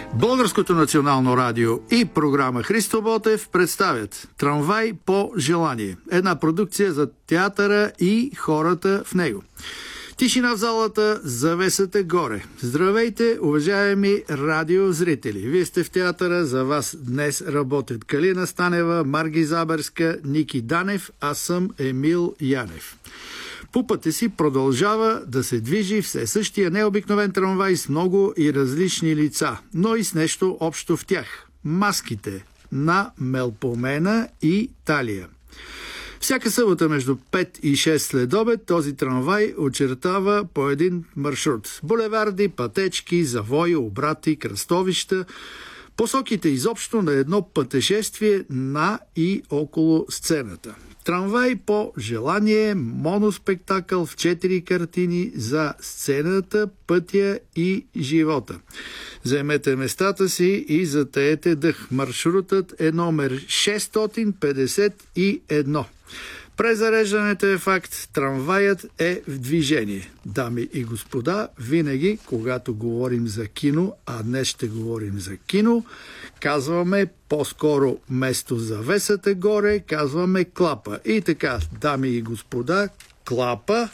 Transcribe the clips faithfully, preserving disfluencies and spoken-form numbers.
Българското национално радио и програма Христо Ботев представят "Трамвай по желание", една продукция за театъра и хората в него. Тишина в залата, завесата горе. Здравейте, уважаеми радиозрители! Вие сте в театъра, за вас днес работят Калина Станева, Марги Забърска, Ники Данев, аз съм Емил Янев. По пътя си продължава да се движи все същия необикновен трамвай с много и различни лица, но и с нещо общо в тях – маските на Мелпомена и Талия. Всяка събота между пет и шест следобед този трамвай очертава по един маршрут. Булеварди, пътечки, завои, обрати, кръстовища. Посоките изобщо на едно пътешествие на и около сцената. Трамвай по желание, моноспектакъл в четири картини за сцената, пътя и живота. Заемете местата си и затаете дъх. Маршрутът е номер шестстотин петдесет и едно. Презареждането е факт, трамваят е в движение. Дами и господа, винаги, когато говорим за кино, а днес ще говорим за кино, казваме по-скоро место завесата горе, казваме клапа. И така, дами и господа, клапа.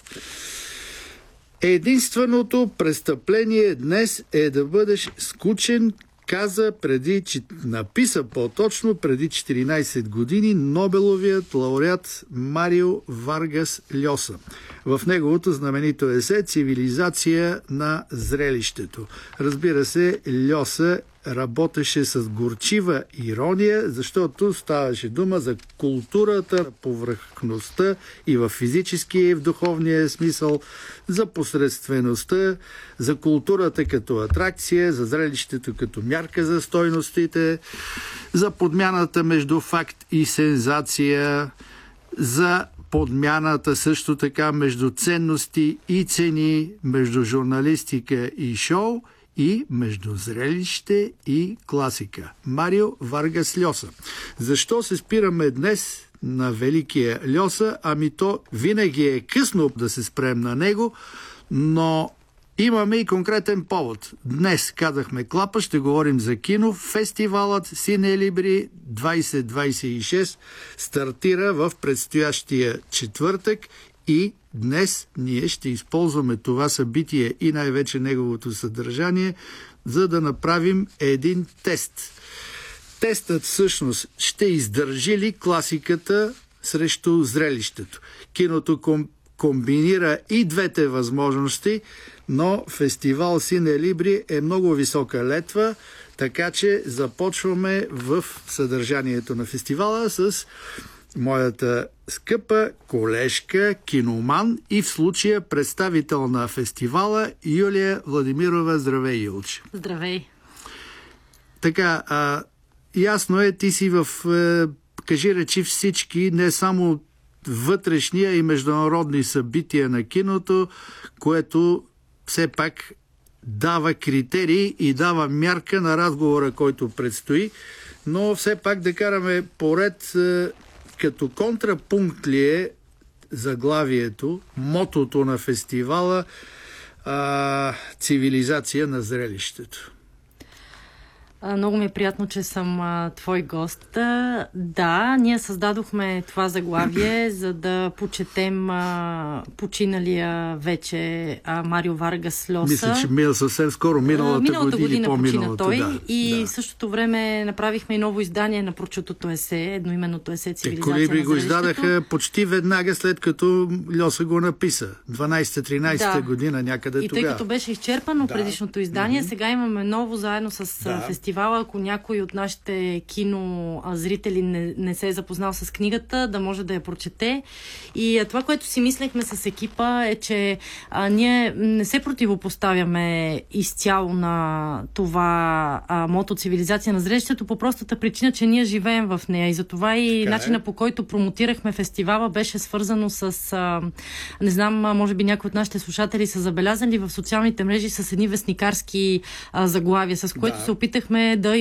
Единственото престъпление днес е да бъдеш скучен, каза преди, написа по-точно преди четиринайсет години Нобеловият лауреат Марио Варгас Льоса в неговото знаменито есе "Цивилизация на зрелището". Разбира се, Льоса работеше с горчива ирония, защото ставаше дума за културата, повърхността и в физическия и в духовния смисъл, за посредствеността, за културата като атракция, за зрелището като мярка за стойностите, за подмяната между факт и сензация, за подмяната също така между ценности и цени, между журналистика и шоу и между зрелище и класика. Марио Варгас Льоса. Защо се спираме днес на великия Льоса? Ами то винаги е късно да се спрем на него, но имаме и конкретен повод. Днес казахме клапа, ще говорим за кино. Фестивалът Сине Либри двайсет двайсет и шест стартира в предстоящия четвъртък и днес ние ще използваме това събитие и най-вече неговото съдържание, за да направим един тест. Тестът всъщност ще издържи ли класиката срещу зрелището. Киното ком- комбинира и двете възможности, но фестивал Сине Либри е много висока летва, така че започваме в съдържанието на фестивала с моята скъпа колежка, киноман и в случая представител на фестивала Юлия Владимирова. Здравей, Юлче. Здравей. Така, а, ясно е, ти си в, е, кажи речи всички, не само вътрешния и международни събития на киното, което все пак дава критерии и дава мярка на разговора, който предстои, но все пак да караме поред. Е, като контрапункт ли е заглавието, мотото на фестивала а, "Цивилизация на зрелището"? Много ми е приятно, че съм а, твой гост. Да, ние създадохме това заглавие, за да почетем а, починалия вече а, Марио Варгас Льоса. Мисля, че мина съвсем скоро, миналата, миналата година, година почина той. Да, и да. в същото време направихме и ново издание на прочутото есе, едноименното есе "Цивилизация Колибри на зрелището". го издадаха почти веднага след като Льоса го написа. дванайсета-тринайсета да. година, някъде и тогава. И тъй като беше изчерпано да. предишното издание, mm-hmm. сега имаме ново заедно с да. фестивала. Ако някой от нашите кинозрители не, не се е запознал с книгата, да може да я прочете. И а, това, което си мислехме с екипа, е, че а, ние не се противопоставяме изцяло на това а, мото "Цивилизация на зрелището", по простата причина, че ние живеем в нея. И затова и така начина, по който промотирахме фестивала, беше свързано с а, не знам, може би някои от нашите слушатели са забелязали в социалните мрежи с едни вестникарски а, заглавия, с което да. се опитахме да